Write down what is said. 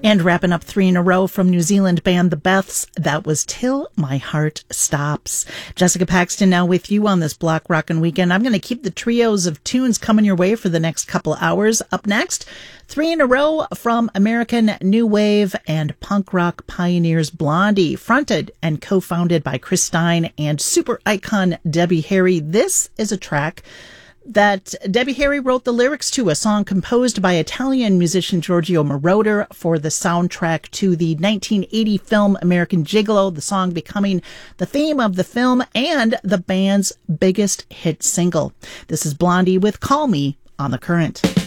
And wrapping up 3 in a row from New Zealand band The Beths, that was Till My Heart Stops. Jessica Paxton now with you on this Block Rockin' Weekend. I'm going to keep the trios of tunes coming your way for the next couple hours. Up next, 3 in a row from American new wave and punk rock pioneers Blondie, fronted and co-founded by Chris Stein and super icon Debbie Harry. This is a track that Debbie Harry wrote the lyrics to, a song composed by Italian musician Giorgio Moroder for the soundtrack to the 1980 film American Gigolo, the song becoming the theme of the film and the band's biggest hit single. This is Blondie with Call Me on The Current.